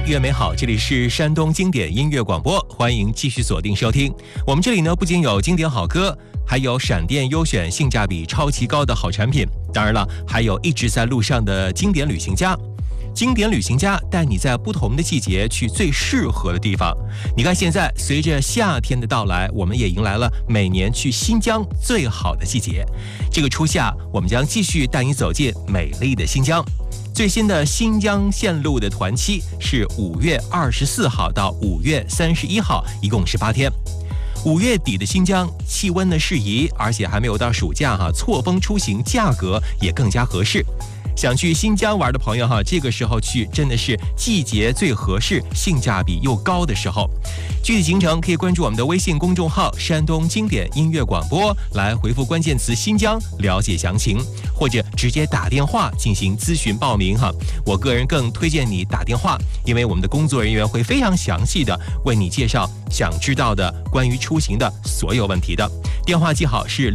越美好，这里是山东经典音乐广播，欢迎继续锁定收听。我们这里呢，不仅有经典好歌，还有闪电优选性价比超级高的好产品，当然了，还有一直在路上的经典旅行家。经典旅行家带你在不同的季节去最适合的地方。你看，现在随着夏天的到来，我们也迎来了每年去新疆最好的季节。这个初夏，我们将继续带你走进美丽的新疆。最新的新疆线路的团期是5月24号到5月31号，一共18天。5月底的新疆气温呢适宜，而且还没有到暑假错峰出行，价格也更加合适。想去新疆玩的朋友这个时候去真的是季节最合适，性价比又高的时候。具体行程可以关注我们的微信公众号山东经典音乐广播，来回复关键词新疆了解详情，或者直接打电话进行咨询报名我个人更推荐你打电话，因为我们的工作人员会非常详细的为你介绍想知道的关于出行的所有问题的。电话记好是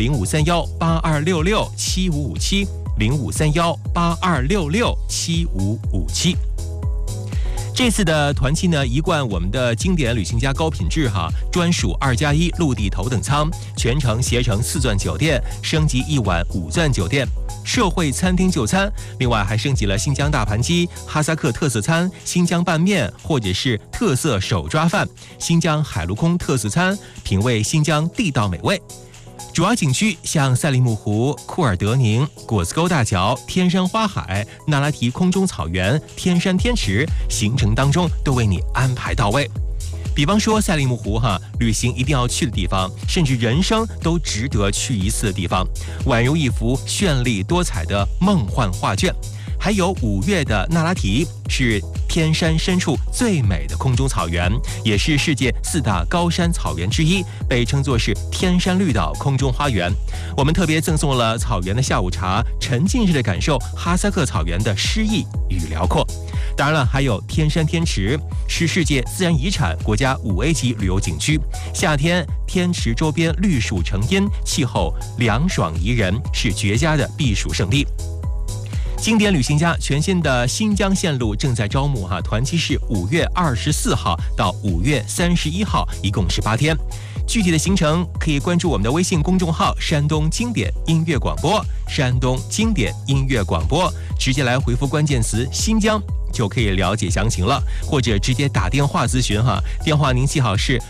053182667557。053182667557。这次的团期呢，一贯我们的经典旅行家高品质专属2+1陆地头等舱，全程携程4钻酒店，升级1晚5钻酒店，社会餐厅就餐，另外还升级了新疆大盘鸡、哈萨克特色餐、新疆拌面或者是特色手抓饭、新疆海陆空特色餐，品味新疆地道美味。主要景区像赛里木湖、库尔德宁、果子沟大桥、天山花海、那拉提空中草原、天山天池，行程当中都为你安排到位。比方说赛里木湖旅行一定要去的地方，甚至人生都值得去一次的地方，宛如一幅绚丽多彩的梦幻画卷。还有5月的那拉提，是天山深处最美的空中草原，也是世界4大高山草原之一，被称作是天山绿岛空中花园。我们特别赠送了草原的下午茶，沉浸式的感受哈萨克草原的诗意与辽阔。当然了，还有天山天池，是世界自然遗产国家5A 级旅游景区。夏天天池周边绿树成荫，气候凉爽宜人，是绝佳的避暑胜地。经典旅行家全新的新疆线路正在招募团期是5月24号到5月31号，一共18天。具体的行程可以关注我们的微信公众号山东经典音乐广播，山东经典音乐广播，直接来回复关键词新疆就可以了解详情了，或者直接打电话咨询电话您记好是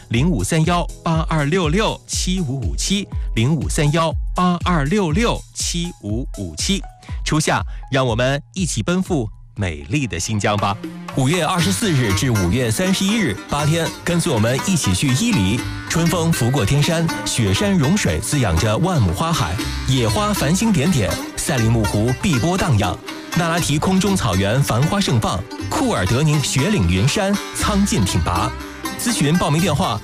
053182667557，053182667557。初夏，让我们一起奔赴美丽的新疆吧。5月24日至5月31日，8天，跟随我们一起去伊犁。春风拂过天山，雪山融水滋养着万亩花海，野花繁星点点，赛里木湖碧波荡漾，那拉提空中草原繁花盛放，库尔德宁雪岭云山苍劲挺拔。咨询报名电话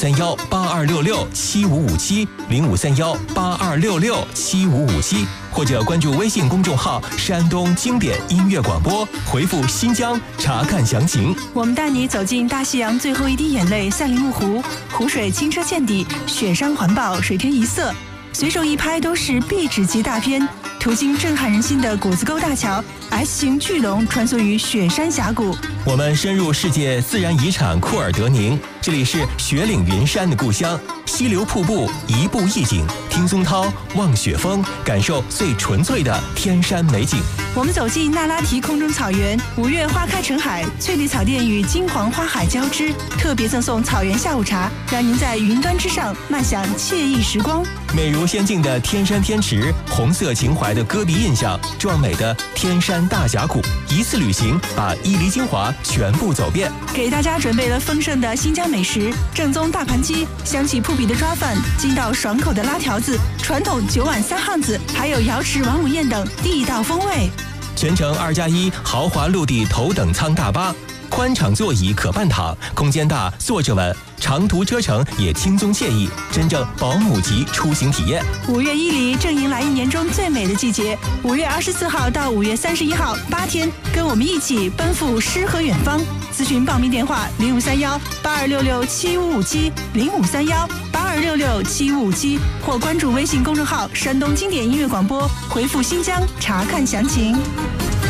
053182667557，053182667557，或者关注微信公众号山东经典音乐广播，回复新疆查看详情。 我们带你走进大西洋最后一滴眼泪赛里木湖，湖水清澈见底，雪山环抱，水天一色，随手一拍都是壁纸级大片。途经震撼人心的果子沟大桥， S 型巨龙穿梭于雪山峡谷。 我们深入世界自然遗产库尔德宁，这里是雪岭云山的故乡，溪流瀑布一步一景，听松涛望雪峰，感受最纯粹的天山美景。 我们走进那拉提空中草原，5月花开成海，翠绿草甸与金黄花海交织，特别赠送草原下午茶，让您在云端之上漫享惬意时光。 美如仙境的天山天池，红色情怀的戈壁印象，壮美的天山大峡谷，一次旅行把伊犁精华全部走遍。 给大家准备了丰盛的新疆美食，正宗大盘鸡，香气扑鼻的抓饭，筋道爽口的拉条子，传统9碗3汉子，还有瑶池王五宴等地道风味。 全程2+1豪华陆地头等舱大巴，宽敞座椅可半躺，空间大，坐着稳，长途车程也轻松惬意，真正保姆级出行体验。 5月伊犁正迎来1年中最美的季节，5月24号到5月31号8天，跟我们一起奔赴诗和远方。咨询报名电话053182667557，053182667557，或关注微信公众号山东经典音乐广播，回复新疆查看详情。